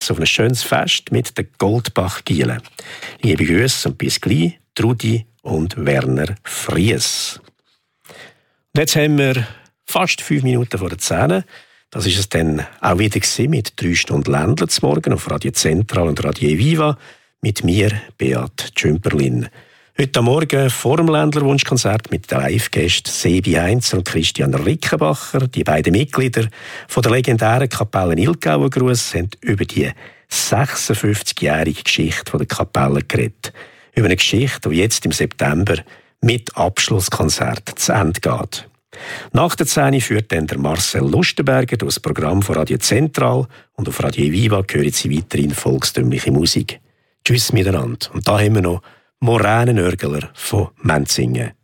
auf ein schönes Fest mit den Goldbach-Gielen. Liebe Grüße und bis gleich, Trudi und Werner Fries. Und jetzt haben wir fast 5 Minuten vor der 10. Das ist es dann auch wieder mit 3 Stunden Ländler zum Morgen auf Radio Zentral und Radio Viva mit mir, Beat Tschümperlin. Heute Morgen vor dem Ländlerwunschkonzert mit den Live-Gästen Sebi Heinz und Christian Rickenbacher. Die beiden Mitglieder von der legendären Kapelle Nilgauer Gruss haben über die 56-jährige Geschichte der Kapelle geredet. Über eine Geschichte, die jetzt im September mit Abschlusskonzert zu Ende geht. Nach der 10 führt dann der Marcel Lustenberger durch das Programm von Radio Zentral und auf Radio Viva hören Sie weiterhin volkstümliche Musik. Tschüss miteinander. Und da haben wir noch Moränenörgler von Menzingen.